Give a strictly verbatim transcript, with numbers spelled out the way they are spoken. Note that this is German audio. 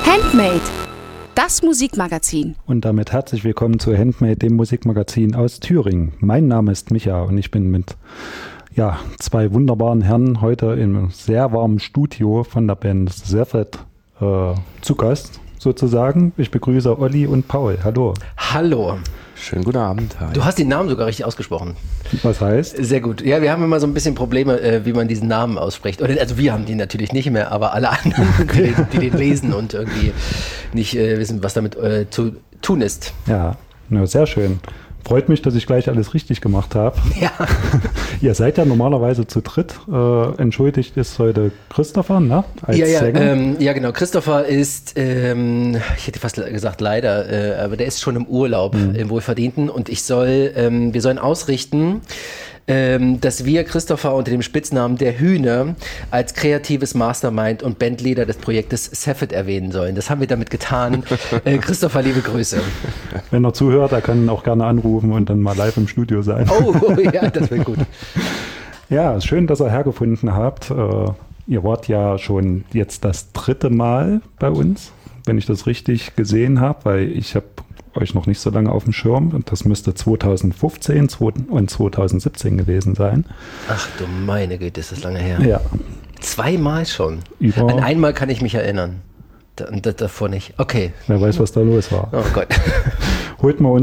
Handmade, das Musikmagazin. Und damit herzlich willkommen zu Handmade, dem Musikmagazin aus Thüringen. Mein Name ist Micha und ich bin mit ja, zwei wunderbaren Herren heute im sehr warmen Studio von der Band Sefet äh, zu Gast sozusagen. Ich begrüße Olli und Paul. Hallo. Hallo. Schönen guten Abend. Hi. Du hast den Namen sogar richtig ausgesprochen. Was heißt? Sehr gut. Ja, wir haben immer so ein bisschen Probleme, äh, wie man diesen Namen ausspricht. Oder, also wir haben die natürlich nicht mehr, aber alle anderen, die, den, die den lesen und irgendwie nicht äh, wissen, was damit äh, zu tun ist. Ja, na, sehr schön. Freut mich, dass ich gleich alles richtig gemacht habe. Ja. Ihr seid ja normalerweise zu dritt. Äh, entschuldigt ist heute Christopher, ne? Als Ja, ja, Sänger. ähm, ja, genau. Christopher ist, ähm, ich hätte fast gesagt leider, äh, aber der ist schon im Urlaub, mhm. im Wohlverdienten. Und ich soll, ähm, wir sollen ausrichten, ähm, dass wir Christopher unter dem Spitznamen der Hühner als kreatives Mastermind und Bandleader des Projektes Sefet erwähnen sollen. Das haben wir damit getan. äh, Christopher, liebe Grüße. Wenn er zuhört, er kann auch gerne anrufen und dann mal live im Studio sein. Oh, oh ja, das wäre gut. Ja, schön, dass ihr hergefunden habt. Äh, ihr wart ja schon jetzt das dritte Mal bei uns, wenn ich das richtig gesehen habe, weil ich habe euch noch nicht so lange auf dem Schirm und das müsste zwanzig fünfzehn und zwanzig siebzehn gewesen sein. Ach du meine Güte, ist das lange her. Ja. Zweimal schon. Über An einmal kann ich mich erinnern. Da, da, davor nicht. Okay. Wer weiß, was da los war. Oh Gott. Holt mal uns